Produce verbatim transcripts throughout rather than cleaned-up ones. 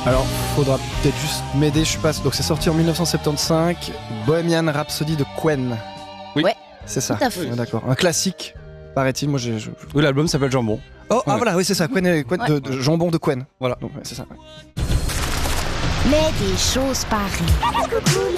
Alors, faudra peut-être juste m'aider, je suis pas... Donc c'est sorti en mille neuf cent soixante-quinze, Bohemian Rhapsody de Quen. Oui. Ouais. C'est ça. Tout à fait. Ouais, d'accord. Un classique, paraît-il. Moi, j'ai... Je... Oui, l'album s'appelle Jambon. Oh, Ouais. ah voilà, oui, c'est ça. Quen, Quen Ouais. de, de jambon de Quen. Voilà. Donc, ouais, c'est ça. Ouais. Mais des choses pareilles.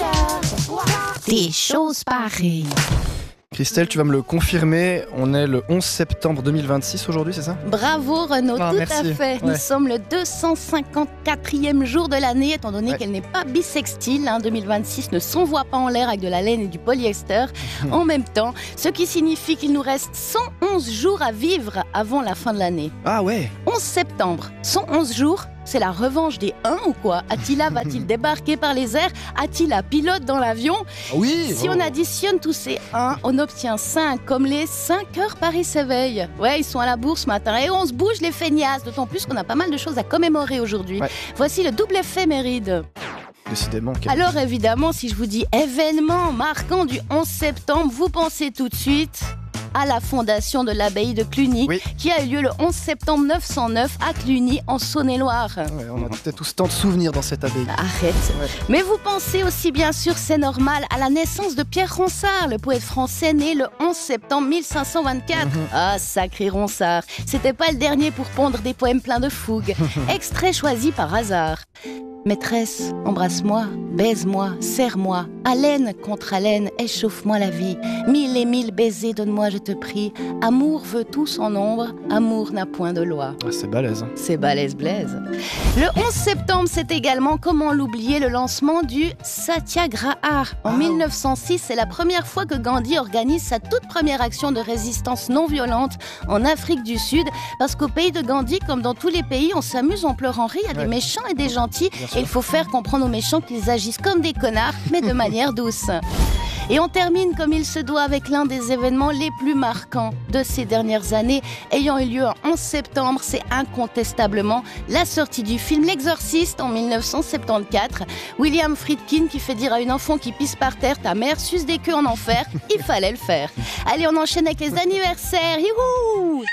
Des choses pareilles. Christelle, tu vas me le confirmer. On est le onze septembre deux mille vingt-six aujourd'hui, c'est ça? Bravo Renaud, Ah, tout merci. à fait. Ouais. Nous sommes le deux cent cinquante-quatrième jour de l'année, étant donné Ouais. qu'elle n'est pas bissextile. Hein, deux mille vingt-six ne s'envoie pas en l'air avec de la laine et du polyester en même temps, ce qui signifie qu'il nous reste cent onze jours à vivre avant la fin de l'année. Ah ouais. onze septembre, cent onze jours. C'est la revanche des uns ou quoi? Attila va-t-il débarquer par les airs? Attila pilote dans l'avion? Oui. Si on additionne tous ces uns, on obtient cinq, comme les cinq heures Paris s'éveille. Ouais, ils sont à la bourse ce matin et on se bouge les feignasses, d'autant plus qu'on a pas mal de choses à commémorer aujourd'hui. Ouais. Voici le double éphéméride. Décidément. quel- Alors évidemment, si je vous dis événement marquant du onze septembre, vous pensez tout de suite à la fondation de l'abbaye de Cluny, Oui. qui a eu lieu le onze septembre neuf cent neuf à Cluny, en Saône-et-Loire. Ouais, on a peut-être tous tant de souvenirs dans cette abbaye. Arrête. Ouais. Mais vous pensez aussi, bien sûr, c'est normal, à la naissance de Pierre Ronsard, le poète français né le onze septembre mille cinq cent vingt-quatre. Mhm. Ah, sacré Ronsard. C'était pas le dernier pour pondre des poèmes pleins de fougue. Extrait choisi par hasard. Maîtresse, embrasse-moi, baise-moi, serre-moi, haleine contre haleine, échauffe-moi la vie. Mille et mille baisers, donne-moi, je te prie. Amour veut tout son ombre, amour n'a point de loi. Ah, c'est balèze. hein. C'est balèze blaise. Le onze septembre, c'est également, comment l'oublier, le lancement du Satyagraha. En Ah. mille neuf cent six, c'est la première fois que Gandhi organise sa toute première action de résistance non violente en Afrique du Sud. Parce qu'au pays de Gandhi, comme dans tous les pays, on s'amuse, on pleure en rit, il y a Ouais. des méchants et des gentils. Bien sûr. Et il faut faire comprendre aux méchants qu'ils agissent comme des connards, mais de manière douce. Et on termine comme il se doit avec l'un des événements les plus marquants de ces dernières années, ayant eu lieu en onze septembre, c'est incontestablement la sortie du film L'Exorciste en mille neuf cent soixante-quatorze. William Friedkin qui fait dire à une enfant qui pisse par terre « Ta mère suce des queues en enfer », il fallait le faire. Allez, on enchaîne avec les anniversaires. Youhou!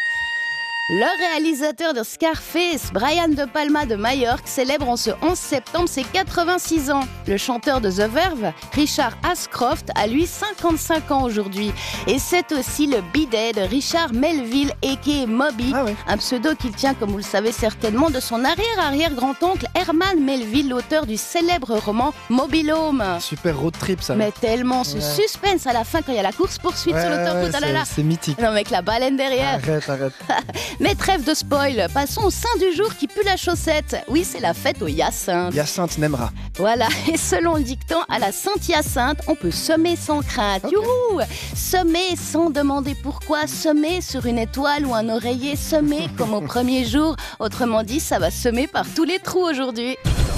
Le réalisateur de Scarface, Brian De Palma de Majorque, célèbre en ce onze septembre ses quatre-vingt-six ans. Le chanteur de The Verve, Richard Ashcroft, a lui cinquante-cinq ans aujourd'hui. Et c'est aussi le bidet de Richard Melville, aka Moby, Ah ouais. un pseudo qu'il tient, comme vous le savez certainement, de son arrière-arrière-grand-oncle Herman Melville, l'auteur du célèbre roman Mobile Home. Super road trip, ça. Mais tellement ce Ouais. suspense à la fin quand il y a la course-poursuite Ouais, sur l'autoroute, ouais, ah là là. c'est, c'est mythique. Non, mais avec la baleine derrière. Arrête, arrête. Mais trêve de spoil, passons au sein du jour qui pue la chaussette. Oui, c'est la fête au Hyacinthe. Hyacinthe n'aimera. Voilà, et selon le dicton, à la Sainte-Hyacinthe, on peut semer sans crainte. Ok. Youhou! Semer sans demander pourquoi, semer sur une étoile ou un oreiller, semer comme au premier jour. Autrement dit, ça va semer par tous les trous aujourd'hui.